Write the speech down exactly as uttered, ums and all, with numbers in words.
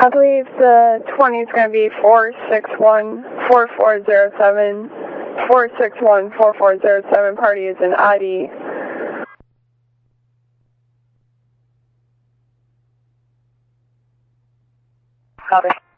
I believe the twenty is going to be four six one, four four zero seven, four six one, four four zero seven. Party is in I D. Copy.